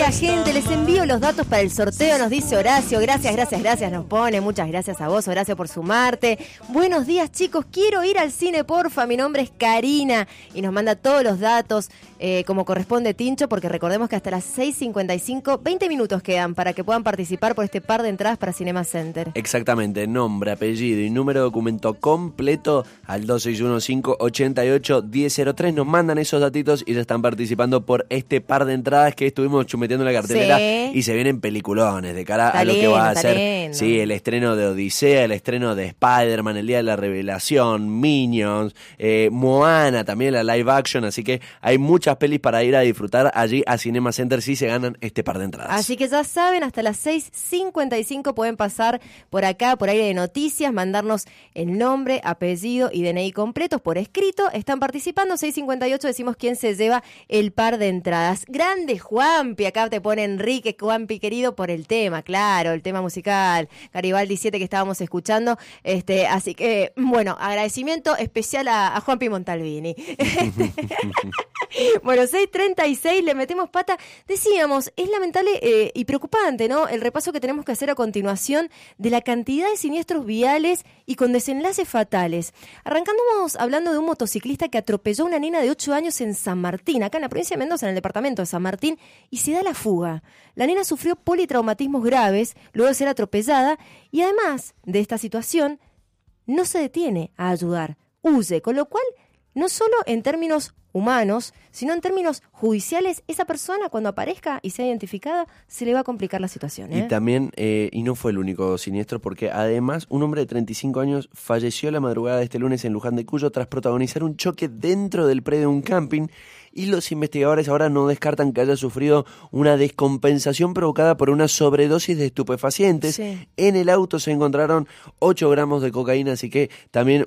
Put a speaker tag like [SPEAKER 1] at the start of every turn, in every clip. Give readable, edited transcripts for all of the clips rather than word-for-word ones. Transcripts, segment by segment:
[SPEAKER 1] la gente, les envío los datos para el sorteo, nos dice Horacio, gracias, nos pone, muchas gracias a vos, Horacio, por sumarte. Buenos días, chicos, quiero ir al cine, porfa, mi nombre es Karina, y nos manda todos los datos, como corresponde Tincho, porque recordemos que hasta las 6:55, 20 minutos quedan para que puedan participar por este par de entradas para Cinema Center.
[SPEAKER 2] Exactamente, nombre, apellido y número de documento completo al 2615-88-1003. Nos mandan esos datitos y ya están participando por este par de entradas que estuvimos chumeteando en la cartelera. Sí. Y se vienen peliculones de cara a lo que va a ser. Sí, el estreno de Odisea, el estreno de Spider-Man, el Día de la Revelación, Minions, Moana, también la live action, así que hay muchas pelis para ir a disfrutar allí a Cinema Center si se ganan este par de entradas.
[SPEAKER 1] Así que ya saben, hasta las 6:55 pueden pasar por acá, por Aire de Noticias, mandarnos el nombre, apellido y DNI completos por escrito. Están participando, 6:58 decimos quién se lleva el par de entradas. Grande Juanpi, acá te pone Enrique, Juanpi querido, por el tema, claro, el tema musical, Garibaldi 7 que estábamos escuchando, así que, bueno, agradecimiento especial a Juanpi Montalbini. Bueno, 6:36, le metemos pata. Decíamos, es lamentable y preocupante, ¿no?, el repaso que tenemos que hacer a continuación de la cantidad de siniestros viales y con desenlaces fatales. Arrancamos hablando de un motociclista que atropelló a una nena de 8 años en San Martín, acá en la provincia de Mendoza, en el departamento de San Martín, y se da la fuga. La nena sufrió politraumatismos graves luego de ser atropellada y además de esta situación no se detiene a ayudar, huye, con lo cual no solo en términos humanos, sino en términos judiciales, esa persona cuando aparezca y sea identificada, se le va a complicar la situación.
[SPEAKER 2] Y también, y no fue el único siniestro, porque además un hombre de 35 años falleció la madrugada de este lunes en Luján de Cuyo tras protagonizar un choque dentro del predio de un camping, y los investigadores ahora no descartan que haya sufrido una descompensación provocada por una sobredosis de estupefacientes. Sí. En el auto se encontraron 8 gramos de cocaína, así que también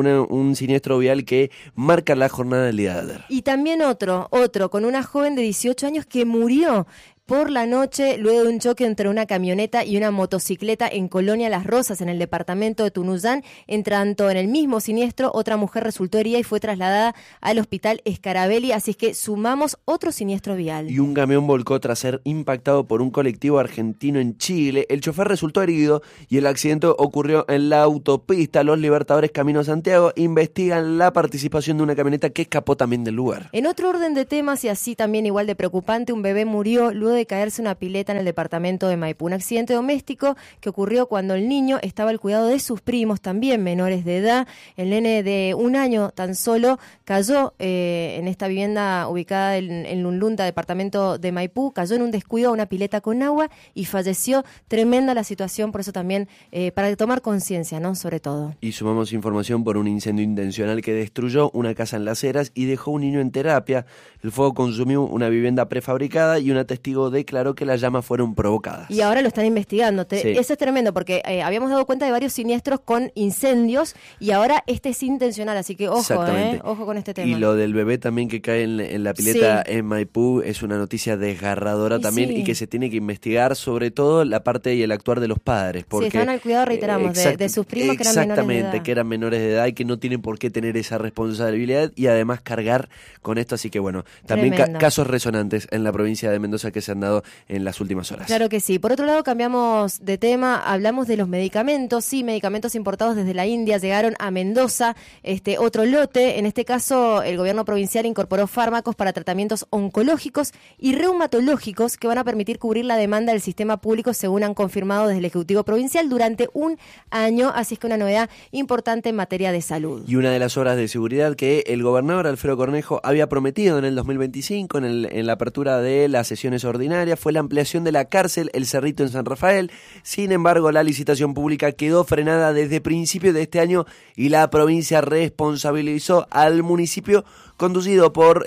[SPEAKER 2] un siniestro vial que marca la jornada del día de ayer.
[SPEAKER 1] Y también otro, con una joven de 18 años que murió por la noche luego de un choque entre una camioneta y una motocicleta en Colonia Las Rosas, en el departamento de Tunuyán. En tanto, en el mismo siniestro, otra mujer resultó herida y fue trasladada al hospital Scarabelli, así es que sumamos otro siniestro vial.
[SPEAKER 2] Y un camión volcó tras ser impactado por un colectivo argentino en Chile. El chofer resultó herido y el accidente ocurrió en la autopista Los Libertadores camino a Santiago. Investigan la participación de una camioneta que escapó también del lugar.
[SPEAKER 1] En otro orden de temas y así también igual de preocupante, un bebé murió luego de caerse una pileta en el departamento de Maipú. Un accidente doméstico que ocurrió cuando el niño estaba al cuidado de sus primos, también menores de edad. El nene de 1 año tan solo cayó en esta vivienda ubicada en Lunlunta, departamento de Maipú, cayó en un descuido a una pileta con agua y falleció. Tremenda la situación, por eso también para tomar conciencia, ¿no?, sobre todo.
[SPEAKER 2] Y sumamos información por un incendio intencional que destruyó una casa en Las Heras y dejó un niño en terapia. El fuego consumió una vivienda prefabricada y una testigo declaró que las llamas fueron provocadas.
[SPEAKER 1] Y ahora lo están investigando.
[SPEAKER 2] Sí.
[SPEAKER 1] Eso es tremendo porque habíamos dado cuenta de varios siniestros con incendios y ahora este es intencional, así que ojo, ojo con este tema.
[SPEAKER 2] Y lo del bebé también que cae en la pileta, sí, en Maipú es una noticia desgarradora también, y que se tiene que investigar sobre todo la parte y el actuar de los padres. Porque,
[SPEAKER 1] sí, estaban al cuidado, reiteramos, de sus primos que eran menores de edad.
[SPEAKER 2] Exactamente, que eran menores de edad y que no tienen por qué tener esa responsabilidad y además cargar con esto, así que bueno, también casos resonantes en la provincia de Mendoza que se han dado en las últimas horas.
[SPEAKER 1] Claro que sí. Por otro lado, cambiamos de tema, hablamos de los medicamentos. Sí, medicamentos importados desde la India llegaron a Mendoza, otro lote. En este caso, el gobierno provincial incorporó fármacos para tratamientos oncológicos y reumatológicos que van a permitir cubrir la demanda del sistema público, según han confirmado desde el Ejecutivo Provincial, durante un año. Así es que una novedad importante en materia de salud.
[SPEAKER 2] Y una de las obras de seguridad que el gobernador Alfredo Cornejo había prometido en el 2025, en la apertura de las sesiones ordinarias, fue la ampliación de la cárcel El Cerrito en San Rafael. Sin embargo, la licitación pública quedó frenada desde principios de este año y la provincia responsabilizó al municipio conducido por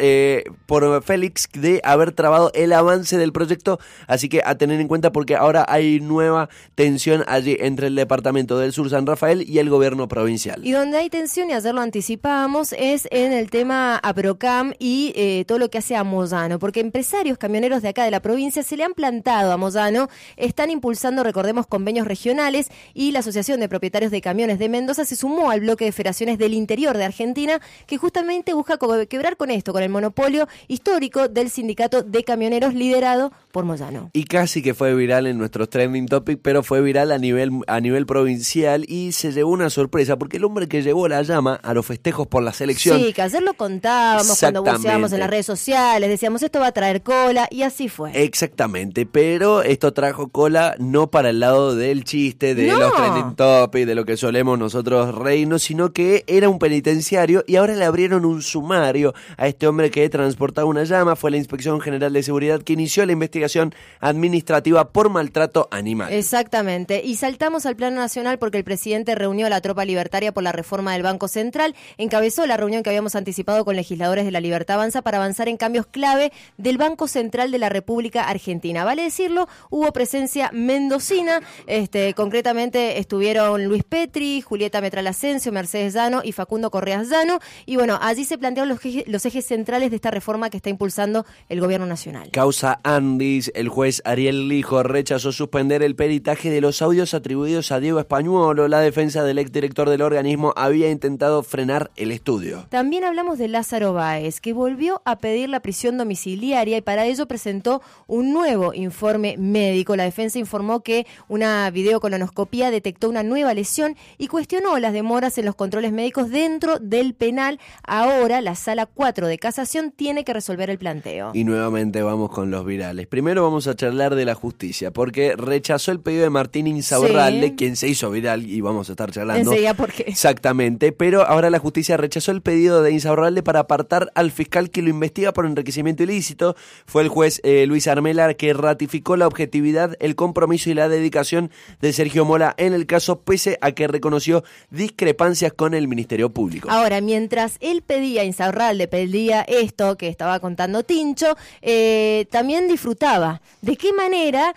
[SPEAKER 2] Félix de haber trabado el avance del proyecto, así que a tener en cuenta porque ahora hay nueva tensión allí entre el departamento del Sur San Rafael y el gobierno provincial.
[SPEAKER 1] Y donde hay tensión, y ayer lo anticipábamos, es en el tema APROCAM y todo lo que hace a Moyano, porque empresarios camioneros de acá de la provincia se le han plantado a Moyano, están impulsando, recordemos, convenios regionales, y la Asociación de Propietarios de Camiones de Mendoza se sumó al bloque de federaciones del interior de Argentina que justamente busca quebrar con esto, con el monopolio histórico del sindicato de camioneros liderado por Moyano.
[SPEAKER 2] Y casi que fue viral en nuestros trending topics, pero fue viral a nivel provincial y se llevó una sorpresa, porque el hombre que llevó la llama a los festejos por la selección...
[SPEAKER 1] Sí, que ayer lo contábamos cuando buceábamos en las redes sociales, decíamos esto va a traer cola, y así fue.
[SPEAKER 2] Exactamente, pero esto trajo cola no para el lado del chiste, de los trending topics, de lo que solemos nosotros reírnos, sino que era un penitenciario y ahora le abrieron un sumario a este hombre que transportaba una llama. Fue la Inspección General de Seguridad que inició la investigación administrativa por maltrato animal.
[SPEAKER 1] Exactamente, y saltamos al plano nacional porque el presidente reunió a la tropa libertaria por la reforma del Banco Central, encabezó la reunión que habíamos anticipado con legisladores de la Libertad Avanza para avanzar en cambios clave del Banco Central de la República Argentina. Vale decirlo, hubo presencia mendocina, concretamente estuvieron Luis Petri, Julieta Metral Asensio, Mercedes Llano y Facundo Correas Llano, y bueno, allí se plantearon los ejes centrales de esta reforma que está impulsando el gobierno nacional.
[SPEAKER 2] Causa Andis, el juez Ariel Lijo rechazó suspender el peritaje de los audios atribuidos a Diego Españuolo. La defensa del exdirector del organismo había intentado frenar el estudio.
[SPEAKER 1] También hablamos de Lázaro Báez, que volvió a pedir la prisión domiciliaria y para ello presentó un nuevo informe médico. La defensa informó que una videocolonoscopía detectó una nueva lesión y cuestionó las demoras en los controles médicos dentro del penal. Ahora la Sala 4 de Casación tiene que resolver el planteo.
[SPEAKER 2] Y nuevamente vamos con los virales. Primero vamos a charlar de la justicia, porque rechazó el pedido de Martín Insaurralde, sí, quien se hizo viral, y vamos a estar charlando.
[SPEAKER 1] Enseguida por qué.
[SPEAKER 2] Exactamente, pero ahora la justicia rechazó el pedido de Insaurralde para apartar al fiscal que lo investiga por enriquecimiento ilícito. Fue el juez Luis Armelar que ratificó la objetividad, el compromiso y la dedicación de Sergio Mola en el caso, pese a que reconoció discrepancias con el Ministerio Público.
[SPEAKER 1] Ahora, mientras él pedía, Insaurralde pedía esto que estaba contando Tincho, también disfrutaba. ¿De qué manera?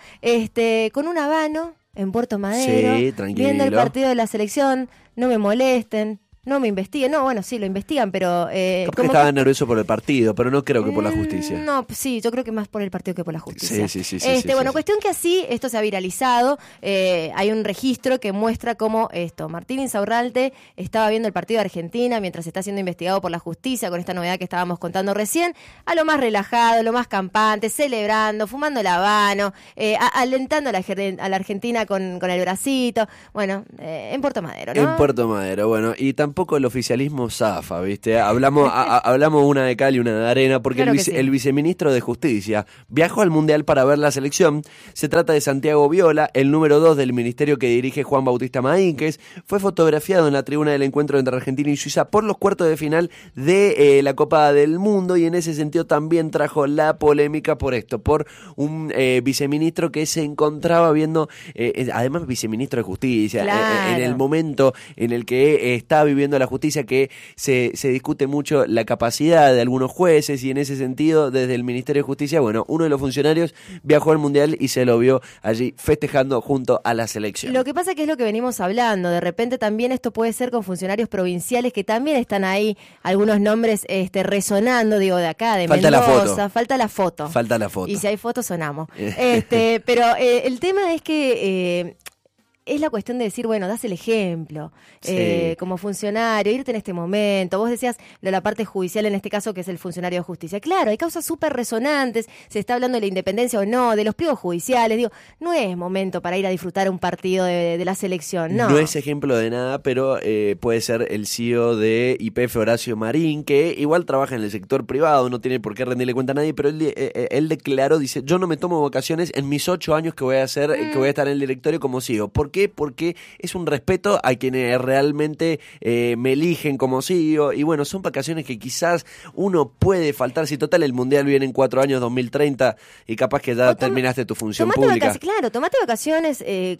[SPEAKER 1] Con un habano en Puerto Madero,
[SPEAKER 2] sí, tranquilo,
[SPEAKER 1] viendo el partido de la selección, no me molesten. No me investiguen, no, bueno, sí, lo investigan, pero...
[SPEAKER 2] Capaz que estaba nervioso por el partido, pero no creo que por la justicia.
[SPEAKER 1] No, sí, yo creo que más por el partido que por la justicia.
[SPEAKER 2] Sí.
[SPEAKER 1] Bueno, cuestión que así, esto se ha viralizado, hay un registro que muestra cómo Martín Insaurralde estaba viendo el partido de Argentina mientras está siendo investigado por la justicia, con esta novedad que estábamos contando recién, a lo más relajado, lo más campante, celebrando, fumando el habano, alentando a la Argentina con el bracito, bueno, en Puerto Madero, ¿no?
[SPEAKER 2] En Puerto Madero, bueno, y tampoco el oficialismo zafa, ¿viste? Hablamos una de cal y una de arena, porque claro el viceministro de Justicia viajó al Mundial para ver la selección. Se trata de Santiago Viola, el número 2 del ministerio que dirige Juan Bautista Maínquez. Fue fotografiado en la tribuna del encuentro entre Argentina y Suiza por los cuartos de final de la Copa del Mundo, y en ese sentido también trajo la polémica por esto, por un viceministro que se encontraba viendo, además viceministro de Justicia,
[SPEAKER 1] claro,
[SPEAKER 2] en el momento en el que está viviendo la justicia, que se discute mucho la capacidad de algunos jueces, y en ese sentido desde el Ministerio de Justicia, bueno, uno de los funcionarios viajó al Mundial y se lo vio allí festejando junto a la selección.
[SPEAKER 1] Lo que pasa que es lo que venimos hablando, de repente también esto puede ser con funcionarios provinciales que también están ahí, algunos nombres resonando, digo, de acá, de
[SPEAKER 2] falta
[SPEAKER 1] Mendoza, falta la foto. Y si hay fotos sonamos. Pero el tema es que es la cuestión de decir, bueno, das el ejemplo,
[SPEAKER 2] sí,
[SPEAKER 1] como funcionario, irte en este momento. Vos decías la parte judicial en este caso, que es el funcionario de justicia. Claro, hay causas súper resonantes, se está hablando de la independencia o no, de los pliegos judiciales. Digo, no es momento para ir a disfrutar un partido de la selección, no.
[SPEAKER 2] No es ejemplo de nada, pero puede ser el CEO de YPF, Horacio Marín, que igual trabaja en el sector privado, no tiene por qué rendirle cuenta a nadie, pero él declaró, dice, yo no me tomo vacaciones en mis 8 años que voy a hacer, que voy a estar en el directorio como CEO. ¿Por qué? Porque es un respeto a quienes realmente me eligen como CEO, y bueno, son vacaciones que quizás uno puede faltar, si total el Mundial viene en 4 años, 2030, y capaz que ya terminaste tu función pública.
[SPEAKER 1] Claro, tomate vacaciones,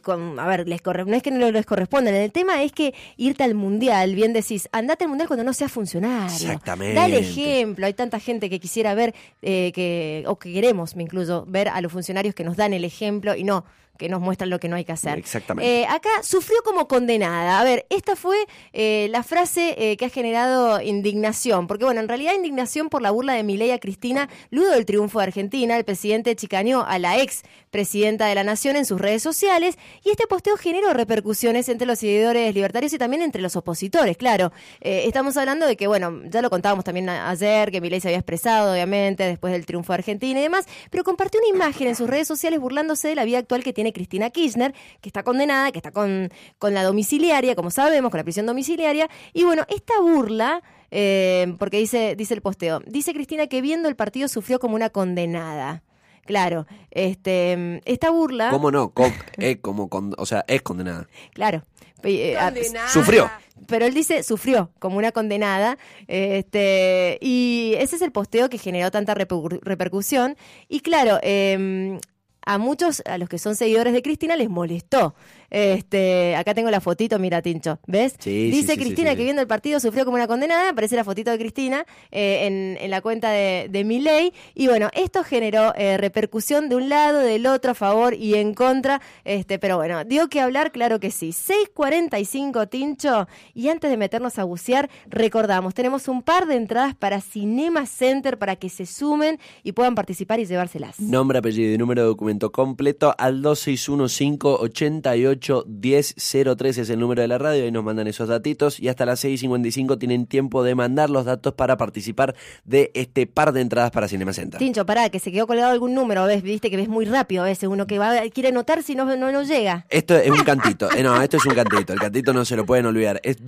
[SPEAKER 1] a ver, no es que no les correspondan, el tema es que irte al Mundial, bien decís, andate al Mundial cuando no seas funcionario.
[SPEAKER 2] Exactamente.
[SPEAKER 1] Dale ejemplo, hay tanta gente que quisiera ver, o que queremos, me incluyo, ver a los funcionarios que nos dan el ejemplo, y no que nos muestran lo que no hay que hacer.
[SPEAKER 2] Exactamente.
[SPEAKER 1] Acá sufrió como condenada. A ver, esta fue la frase que ha generado indignación, porque bueno, en realidad indignación por la burla de Milei a Cristina luego del triunfo de Argentina. El presidente chicaneó a la ex presidenta de la Nación en sus redes sociales y este posteo generó repercusiones entre los seguidores libertarios y también entre los opositores, claro. Estamos hablando de que, bueno, ya lo contábamos también ayer, que Milei se había expresado, obviamente, después del triunfo de Argentina y demás, pero compartió una imagen en sus redes sociales burlándose de la vida actual que tiene Cristina Kirchner, que está condenada, que está con la domiciliaria, como sabemos, con la prisión domiciliaria. Y bueno, esta burla, porque dice el posteo, dice Cristina que viendo el partido sufrió como una condenada. Claro, esta burla...
[SPEAKER 2] ¿Cómo no? O sea, es condenada.
[SPEAKER 1] Claro.
[SPEAKER 2] Sufrió.
[SPEAKER 1] Pero él dice sufrió como una condenada, y ese es el posteo que generó tanta repercusión. Y claro, a muchos, a los que son seguidores de Cristina, les molestó. Acá tengo la fotito, mira, Tincho, ¿ves?
[SPEAKER 2] Sí,
[SPEAKER 1] dice Cristina que viendo el partido sufrió como una condenada, aparece la fotito de Cristina en la cuenta de Milei, y bueno, esto generó repercusión de un lado, del otro, a favor y en contra, pero bueno, dio que hablar, claro que sí. 6:45, Tincho, y antes de meternos a bucear, recordamos, tenemos un par de entradas para Cinema Center para que se sumen y puedan participar y llevárselas.
[SPEAKER 2] Nombre, apellido y número de documento completo al 2615-88-1003 es el número de la radio, y nos mandan esos datitos, y hasta las 6:55 tienen tiempo de mandar los datos para participar de este par de entradas para Cinema Center.
[SPEAKER 1] Tincho, pará, que se quedó colgado algún número, ¿ves? Viste que ves muy rápido a veces uno que quiere anotar si no llega.
[SPEAKER 2] Esto es un cantito, esto es un cantito, el cantito no se lo pueden olvidar, es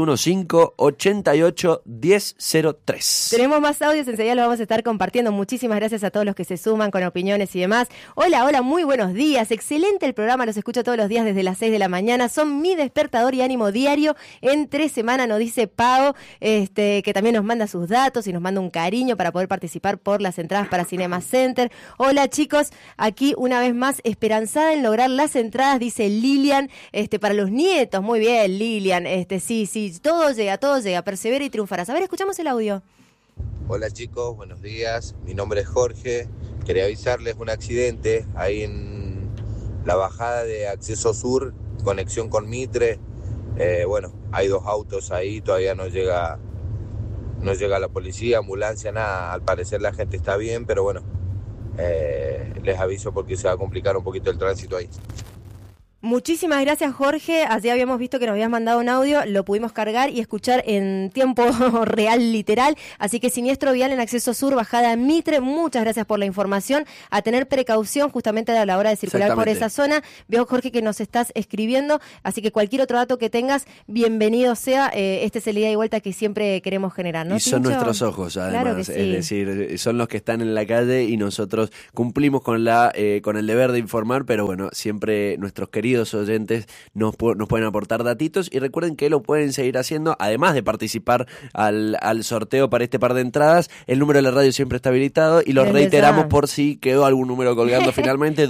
[SPEAKER 2] 2615-88-1003.
[SPEAKER 1] Tenemos más audios, enseguida los vamos a estar compartiendo. Muchísimas gracias a todos los que se suman con opiniones y demás. Hola, muy buenos días, excelente el programa, los escucho todos los días desde las 6 de la mañana, son mi despertador y ánimo diario en 3 semanas, nos dice Pau, que también nos manda sus datos y nos manda un cariño para poder participar por las entradas para Cinema Center. Hola chicos, aquí una vez más esperanzada en lograr las entradas, dice Lilian, para los nietos. Muy bien, Lilian, sí, todo llega, persevera y triunfarás. A ver, escuchamos el audio.
[SPEAKER 3] Hola chicos, buenos días, mi nombre es Jorge, quería avisarles un accidente ahí en la bajada de Acceso Sur, conexión con Mitre. Bueno, hay 2 autos ahí, todavía no llega la policía, ambulancia, nada, al parecer la gente está bien, pero bueno, les aviso porque se va a complicar un poquito el tránsito ahí.
[SPEAKER 1] Muchísimas gracias, Jorge. Así habíamos visto que nos habías mandado un audio, lo pudimos cargar y escuchar en tiempo real, literal. Así que siniestro vial en Acceso Sur, bajada Mitre. Muchas gracias por la información. A tener precaución justamente a la hora de circular por esa zona. Veo, Jorge, que nos estás escribiendo, así que cualquier otro dato que tengas, bienvenido sea. Este es el ida y vuelta que siempre queremos generar, ¿no?
[SPEAKER 2] Y son
[SPEAKER 1] Tincho?
[SPEAKER 2] nuestros ojos, además.
[SPEAKER 1] Claro que sí.
[SPEAKER 2] Es decir, son los que están en la calle y nosotros cumplimos con el deber de informar, pero bueno, siempre nuestros queridos oyentes nos pueden aportar datitos, y recuerden que lo pueden seguir haciendo, además de participar al sorteo para este par de entradas. El número de la radio siempre está habilitado y lo reiteramos por si quedó algún número colgando finalmente,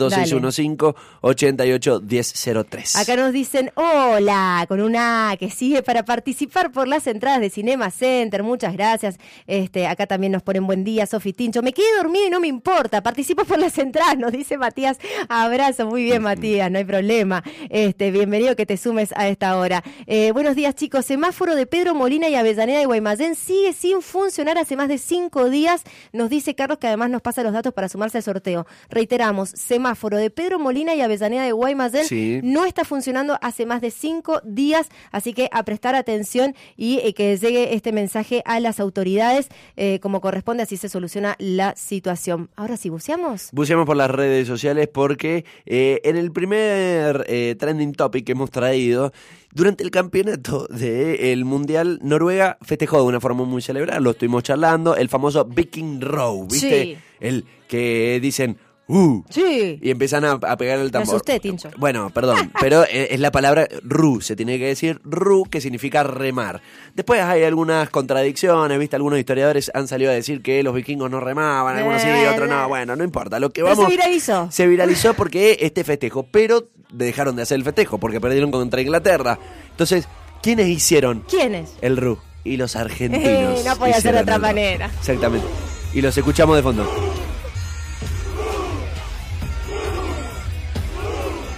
[SPEAKER 2] 2615-88-1003.
[SPEAKER 1] Acá nos dicen hola, con una que sigue para participar por las entradas de Cinema Center. Muchas gracias. Acá también nos ponen buen día, Sofi Tincho. Me quedé dormido y no me importa, participo por las entradas, nos dice Matías. Abrazo, muy bien, Matías, no hay problema. Bienvenido que te sumes a esta hora. Buenos días, chicos. Semáforo de Pedro Molina y Avellaneda de Guaymallén sigue sin funcionar hace más de 5 días, nos dice Carlos, que además nos pasa los datos para sumarse al sorteo. Reiteramos, semáforo de Pedro Molina y Avellaneda de Guaymallén no está funcionando hace más de 5 días, así que a prestar atención y que llegue este mensaje a las autoridades como corresponde, así se soluciona la situación. Ahora sí, ¿buceamos?
[SPEAKER 2] Buceamos por las redes sociales porque en el primer trending topic que hemos traído, durante el campeonato del Mundial, Noruega festejó de una forma muy celebrada, lo estuvimos charlando, el famoso Viking Row, ¿viste?
[SPEAKER 1] Sí.
[SPEAKER 2] El que dicen
[SPEAKER 1] sí.
[SPEAKER 2] Y empiezan a pegar el tambor.
[SPEAKER 1] Me asusté, Tincho.
[SPEAKER 2] Bueno, perdón, pero es la palabra ru, se tiene que decir ru, que significa remar. Después hay algunas contradicciones, ¿viste? Algunos historiadores han salido a decir que los vikingos no remaban, algunos sí, otros no. Bueno, no importa. Lo que vamos.
[SPEAKER 1] Pero se viralizó.
[SPEAKER 2] Se viralizó porque este festejo, pero dejaron de hacer el festejo porque perdieron contra Inglaterra. Entonces, ¿quiénes hicieron?
[SPEAKER 1] ¿Quiénes?
[SPEAKER 2] El ru. Y los argentinos.
[SPEAKER 1] No podía ser de otra manera.
[SPEAKER 2] Exactamente. Y los escuchamos de fondo.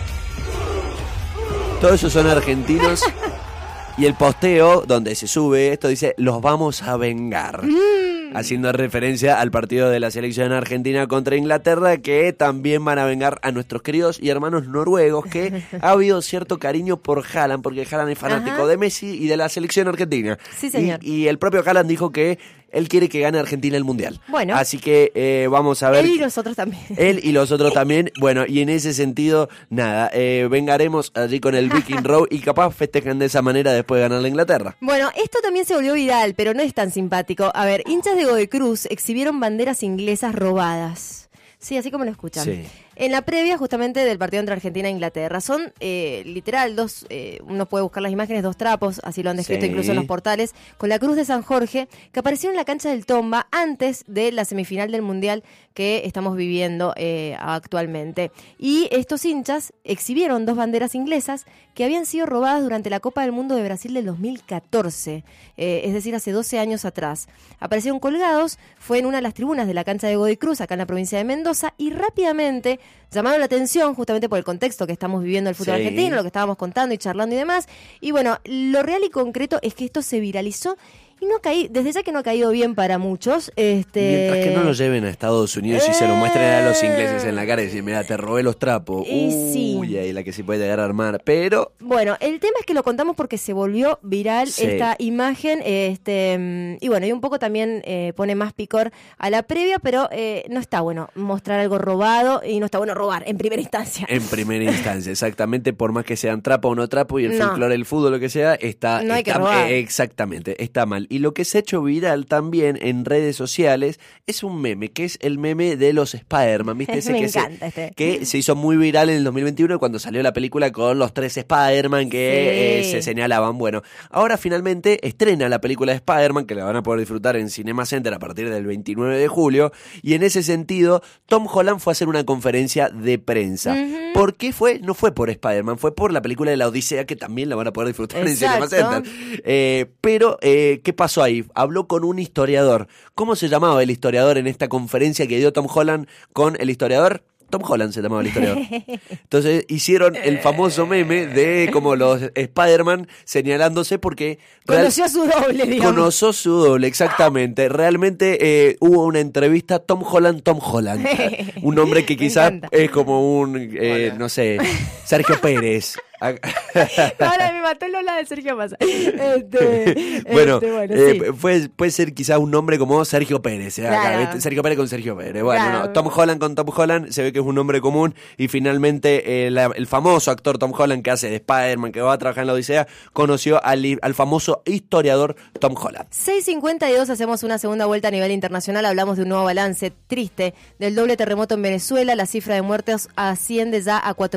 [SPEAKER 2] Todos esos son argentinos. Y el posteo donde se sube esto dice, los vamos a vengar. Haciendo referencia al partido de la selección argentina contra Inglaterra, que también van a vengar a nuestros queridos y hermanos noruegos, que ha habido cierto cariño por Haaland, porque Haaland es fanático de Messi y de la selección argentina.
[SPEAKER 1] Sí, señor.
[SPEAKER 2] Y el propio Haaland dijo que él quiere que gane Argentina el Mundial.
[SPEAKER 1] Bueno.
[SPEAKER 2] Así que vamos a ver.
[SPEAKER 1] Él y los otros también.
[SPEAKER 2] Él y los otros también. Bueno, y en ese sentido, nada, vengaremos allí con el Viking Row y capaz festejan de esa manera después de ganar la Inglaterra.
[SPEAKER 1] Bueno, esto también se volvió viral, pero no es tan simpático. A ver, hinchas de Godoy Cruz exhibieron banderas inglesas robadas. Sí, así como lo escuchan.
[SPEAKER 2] Sí.
[SPEAKER 1] En la previa justamente del partido entre Argentina e Inglaterra. Son literal dos, uno puede buscar las imágenes, dos trapos, así lo han descrito incluso en los portales, con la Cruz de San Jorge, que aparecieron en la cancha del Tomba antes de la semifinal del Mundial que estamos viviendo actualmente. Y estos hinchas exhibieron dos banderas inglesas que habían sido robadas durante la Copa del Mundo de Brasil del 2014, es decir, hace 12 años atrás. Aparecieron colgados, fue en una de las tribunas de la cancha de Godoy Cruz, acá en la provincia de Mendoza, y rápidamente llamaron la atención justamente por el contexto que estamos viviendo el fútbol argentino, lo que estábamos contando y charlando y demás. Y bueno, lo real y concreto es que esto se viralizó y desde ya que no ha caído bien para muchos.
[SPEAKER 2] Mientras que no lo lleven a Estados Unidos y se lo muestren a los ingleses en la cara y decir, mira, te robé los trapos. Uy, ahí la que se puede llegar a armar. Pero
[SPEAKER 1] bueno, el tema es que lo contamos porque se volvió viral esta imagen. Y bueno, y un poco también pone más picor a la previa, pero no está bueno mostrar algo robado y no está bueno robar en primera instancia.
[SPEAKER 2] En primera instancia, exactamente, por más que sean trapo o no trapo y el folclore, el fútbol, lo que sea,
[SPEAKER 1] no hay que robar.
[SPEAKER 2] Exactamente, está mal. Y lo que se ha hecho viral también en redes sociales es un meme, que es el meme de los Spider-Man, ¿viste? Ese
[SPEAKER 1] Me encanta
[SPEAKER 2] que se hizo muy viral en el 2021 cuando salió la película con los 3 Spider-Man que se señalaban. Bueno, ahora finalmente estrena la película de Spider-Man, que la van a poder disfrutar en Cinema Center a partir del 29 de julio, y en ese sentido Tom Holland fue a hacer una conferencia de prensa. ¿Por qué fue? No fue por Spider-Man, fue por la película de la Odisea, que también la van a poder disfrutar en Cinema Center. Pero, ¿qué pasó ahí? Habló con un historiador. ¿Cómo se llamaba el historiador en esta conferencia que dio Tom Holland con el historiador? Tom Holland se llamaba el historiador. Entonces hicieron el famoso meme de como los Spider-Man señalándose porque
[SPEAKER 1] conoció a su doble, digamos.
[SPEAKER 2] Conoció su doble, exactamente. Realmente hubo una entrevista Tom Holland. Un hombre que quizás es como un, no sé, Sergio Pérez.
[SPEAKER 1] Ahora me mató Lola de Sergio Massa.
[SPEAKER 2] Bueno,
[SPEAKER 1] sí.
[SPEAKER 2] puede ser quizás un nombre como Sergio Pérez.
[SPEAKER 1] Claro.
[SPEAKER 2] Acá, Sergio Pérez con Sergio Pérez. Bueno,
[SPEAKER 1] Claro.
[SPEAKER 2] no, Tom Holland con Tom Holland se ve que es un nombre común. Y finalmente el famoso actor Tom Holland, que hace de Spider-Man, que va a trabajar en la Odisea, conoció al famoso historiador Tom Holland.
[SPEAKER 1] 6:52, hacemos una segunda vuelta a nivel internacional. Hablamos de un nuevo balance triste del doble terremoto en Venezuela. La cifra de muertos asciende ya a 4.000.